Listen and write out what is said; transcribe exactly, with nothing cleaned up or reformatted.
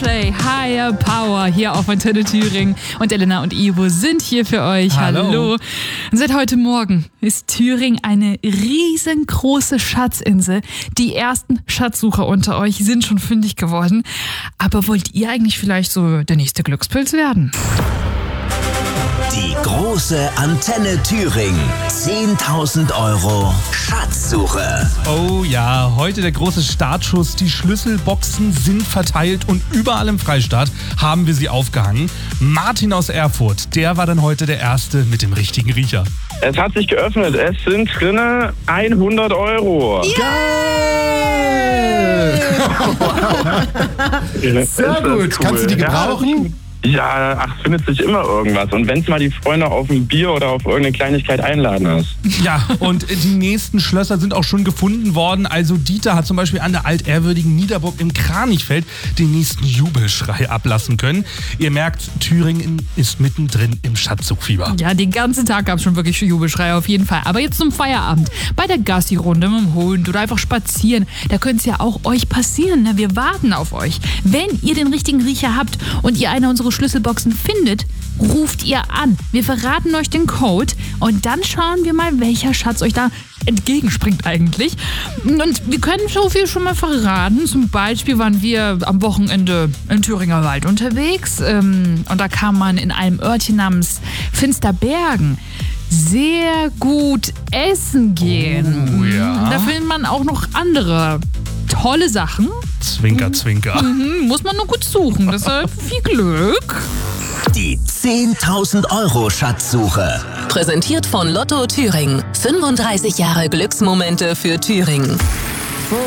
Ashley, Higher Power hier auf Antenne Thüringen. Und Elena und Ivo sind hier für euch. Hallo. Hallo. Und seit heute Morgen ist Thüringen eine riesengroße Schatzinsel. Die ersten Schatzsucher unter euch sind schon fündig geworden. Aber wollt ihr eigentlich vielleicht so der nächste Glückspilz werden? Die große Antenne Thüringen. zehntausend Euro Schatzsuche. Oh ja, heute der große Startschuss. Die Schlüsselboxen sind verteilt und überall im Freistaat haben wir sie aufgehangen. Martin aus Erfurt, der war dann heute der Erste mit dem richtigen Riecher. Es hat sich geöffnet. Es sind drinne hundert Euro. Geil! Sehr gut. Cool. Kannst du die gebrauchen? Ja, ach, findet sich immer irgendwas. Und wenn es mal die Freunde auf ein Bier oder auf irgendeine Kleinigkeit einladen hast. Ja, und die nächsten Schlösser sind auch schon gefunden worden. Also Dieter hat zum Beispiel an der altehrwürdigen Niederburg im Kranichfeld den nächsten Jubelschrei ablassen können. Ihr merkt, Thüringen ist mittendrin im Schatzsuchfieber. Ja, den ganzen Tag gab es schon wirklich Jubelschrei auf jeden Fall. Aber jetzt zum Feierabend. Bei der Gassi-Runde mit dem Hund oder einfach spazieren. Da könnte es ja auch euch passieren. Ne? Wir warten auf euch. Wenn ihr den richtigen Riecher habt und ihr eine unserer Schlüsselboxen findet, ruft ihr an. Wir verraten euch den Code und dann schauen wir mal, welcher Schatz euch da entgegenspringt eigentlich. Und wir können so viel schon mal verraten. Zum Beispiel waren wir am Wochenende im Thüringer Wald unterwegs ähm, und da kann man in einem Örtchen namens Finsterbergen sehr gut essen gehen. Oh, ja. Da findet man auch noch andere tolle Sachen. Zwinker, zwinker. Mhm, muss man nur gut suchen. Deshalb viel Glück. Die zehntausend Euro Schatzsuche. Präsentiert von Lotto Thüringen. fünfunddreißig Jahre Glücksmomente für Thüringen.